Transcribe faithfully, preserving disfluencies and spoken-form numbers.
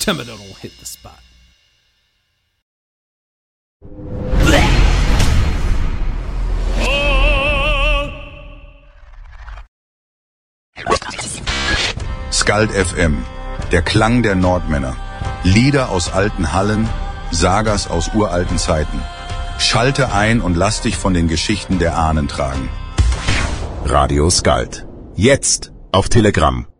Timid don't hit the spot. Skald F M, der Klang der Nordmänner. Lieder aus alten Hallen, Sagas aus uralten Zeiten. Schalte ein und lass dich von den Geschichten der Ahnen tragen. Radio Skald. Jetzt auf Telegram.